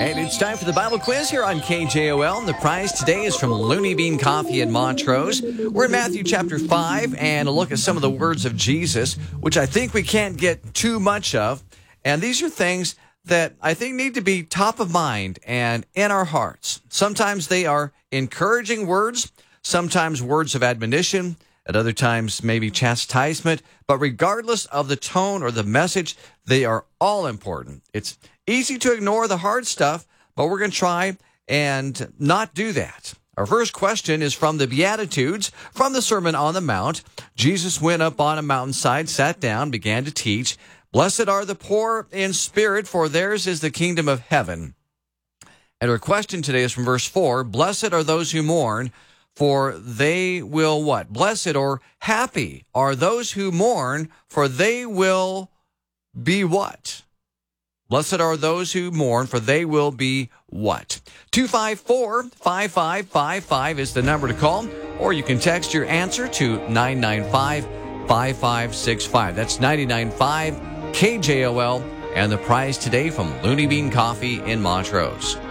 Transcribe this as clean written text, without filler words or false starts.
And it's time for the Bible quiz here on KJOL. And the prize today is from Looney Bean Coffee in Montrose. We're in Matthew chapter 5 and a look at some of the words of Jesus, which I think we can't get too much of. And these are things that I think need to be top of mind and in our hearts. Sometimes they are encouraging words, sometimes words of admonition, at other times maybe chastisement. But regardless of the tone or the message, they are all important. It's easy to ignore the hard stuff, but we're going to try and not do that. Our first question is from the Beatitudes, from the Sermon on the Mount. Jesus went up on a mountainside, sat down, began to teach. Blessed are the poor in spirit, for theirs is the kingdom of heaven. And our question today is from verse 4. Blessed are those who mourn, for they will what? Blessed or happy are those who mourn, for they will be what? Blessed are those who mourn, for they will be what? 254-5555 is the number to call, or you can text your answer to 995-5565. That's 995 KJOL, and the prize today from Looney Bean Coffee in Montrose.